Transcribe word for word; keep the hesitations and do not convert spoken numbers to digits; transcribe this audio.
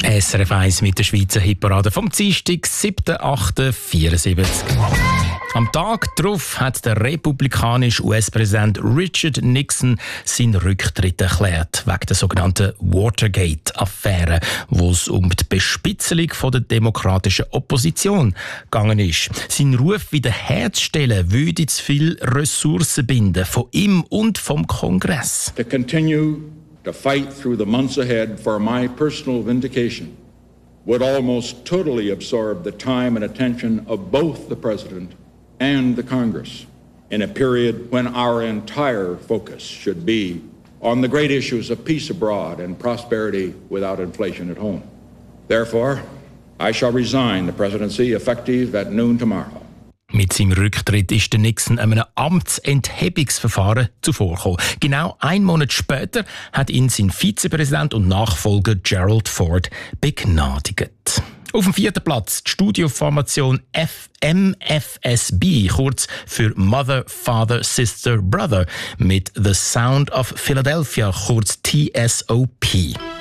S R F eins mit der Schweizer Hitparade vom Dienstag, siebten achten vierundsiebzig. Am Tag darauf hat der republikanische U S-Präsident Richard Nixon seinen Rücktritt erklärt, wegen der sogenannten Watergate-Affäre, wo es um die Bespitzelung von der demokratischen Opposition gegangen ist. Sein Ruf wiederherzustellen würde zu viele Ressourcen binden, von ihm und vom Kongress. To continue to fight through the months ahead for my personal vindication would almost totally absorb the time and attention of both the President and the Congress in a period when our entire focus should be on the great issues of peace abroad and prosperity without inflation at home. Therefore, I shall resign the presidency effective at noon tomorrow. Mit seinem Rücktritt ist der Nixon einem Amtsenthebungsverfahren zuvorgekommen. Genau einen Monat später hat ihn sein Vizepräsident und Nachfolger Gerald Ford begnadigt. Auf dem vierten Platz die Studioformation M F S B, kurz für Mother, Father, Sister, Brother, mit The Sound of Philadelphia, kurz T S O P.